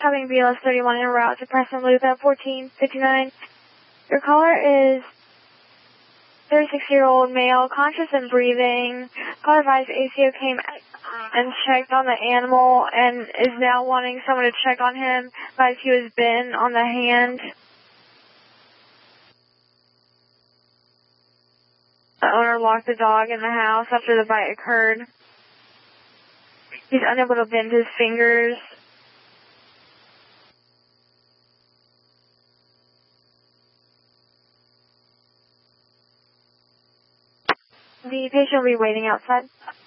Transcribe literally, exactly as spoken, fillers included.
Copying B L S thirty-one en route to Preston Loop at fourteen fifty-nine. Your caller is thirty-six-year-old male, conscious and breathing. Caller advised A C O came and checked on the animal and is now wanting someone to check on him. Advised he was bitten on the hand. The owner locked the dog in the house after the bite occurred. He's unable to bend his fingers. The patient will be waiting outside.